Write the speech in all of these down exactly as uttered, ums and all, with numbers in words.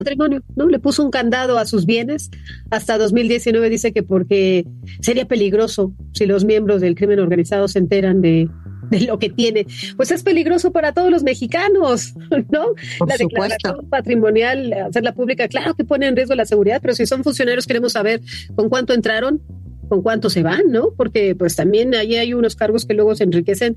patrimonio, ¿no? Le puso un candado a sus bienes. Hasta dos mil diecinueve dice que porque sería peligroso si los miembros del crimen organizado se enteran de, de lo que tiene. Pues es peligroso para todos los mexicanos, ¿no? Por la supuesto. declaración patrimonial, hacerla pública, claro que pone en riesgo la seguridad, pero si son funcionarios queremos saber con cuánto entraron, con cuánto se van, ¿no? Porque pues también ahí hay unos cargos que luego se enriquecen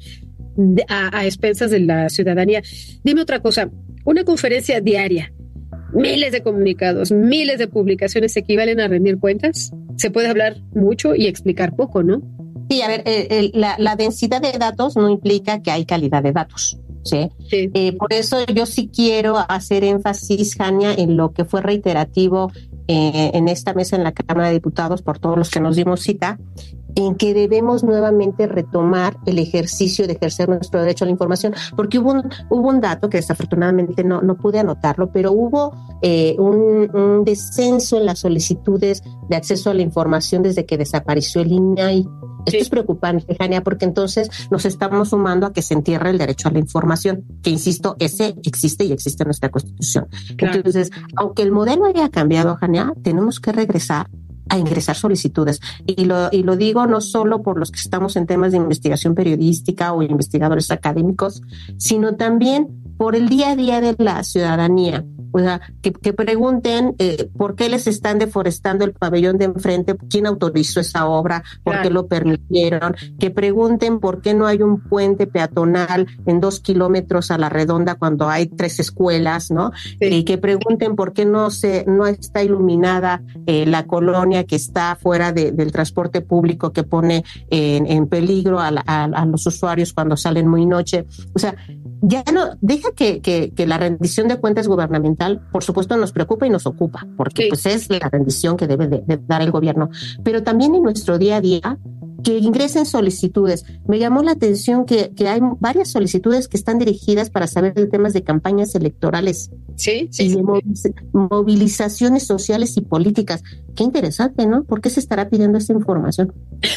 a, a expensas de la ciudadanía. Dime otra cosa, una conferencia diaria, miles de comunicados, miles de publicaciones equivalen a rendir cuentas. Se puede hablar mucho y explicar poco, ¿no? Sí, a ver, eh, eh, la, la densidad de datos no implica que hay calidad de datos, ¿sí? Sí. Eh, por eso yo sí quiero hacer énfasis, Jania, en lo que fue reiterativo eh, en esta mesa en la Cámara de Diputados por todos los que nos dimos cita, en que debemos nuevamente retomar el ejercicio de ejercer nuestro derecho a la información, porque hubo un, hubo un dato que desafortunadamente no, no pude anotarlo, pero hubo eh, un, un descenso en las solicitudes de acceso a la información desde que desapareció el I N A I. Esto sí. Es preocupante, Jania, porque entonces nos estamos sumando a que se entierre el derecho a la información, que insisto, ese existe y existe en nuestra Constitución. Claro. Entonces, aunque el modelo haya cambiado, Jania, tenemos que regresar a ingresar solicitudes. Y lo, y lo digo no solo por los que estamos en temas de investigación periodística o investigadores académicos, sino también por el día a día de la ciudadanía. O sea, que, que pregunten eh, por qué les están deforestando el pabellón de enfrente, quién autorizó esa obra, por claro. qué lo permitieron, que pregunten por qué no hay un puente peatonal en dos kilómetros a la redonda cuando hay tres escuelas, ¿no? Sí. Eh, que pregunten por qué no se no está iluminada eh, la colonia que está fuera de, del transporte público, que pone en, en peligro a, la, a, a los usuarios cuando salen muy noche. O sea, ya no, deja que, que, que la rendición de cuentas gubernamental, por supuesto, nos preocupa y nos ocupa, porque sí. pues es la rendición que debe de, de dar el gobierno, pero también en nuestro día a día, que ingresen solicitudes. Me llamó la atención que, que hay varias solicitudes que están dirigidas para saber de temas de campañas electorales. Sí, sí. Y de moviliz- movilizaciones sociales y políticas. Qué interesante, ¿no? ¿Por qué se estará pidiendo esta información?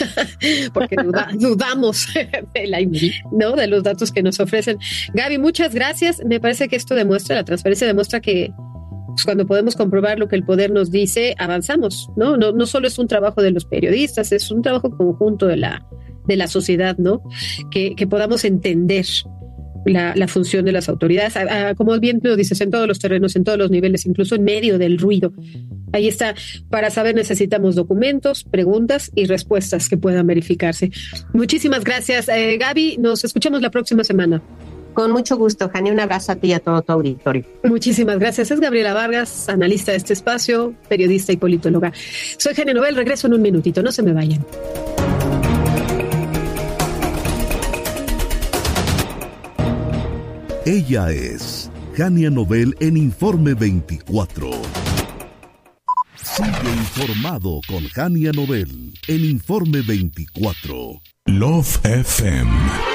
Porque duda, dudamos de, la, ¿no? de los datos que nos ofrecen. Gaby, muchas gracias. Me parece que esto demuestra, la transparencia demuestra que pues, cuando podemos comprobar lo que el poder nos dice, avanzamos, ¿no? No, no solo es un trabajo de los periodistas, es un trabajo conjunto de la, de la sociedad, ¿no? Que, que podamos entender La, la función de las autoridades, a, a, como bien lo dices, en todos los terrenos, en todos los niveles, incluso en medio del ruido. Ahí está. Para saber necesitamos documentos, preguntas y respuestas que puedan verificarse. Muchísimas gracias, eh, Gaby. Nos escuchamos la próxima semana. Con mucho gusto, Jani. Un abrazo a ti y a todo tu auditorio. Muchísimas gracias. Es Gabriela Vargas, analista de este espacio, periodista y politóloga. Soy Jania Nobel. Regreso en un minutito. No se me vayan. Ella es Jania Nobel en Informe veinticuatro. Sigue informado con Jania Nobel en Informe veinticuatro. Love F M.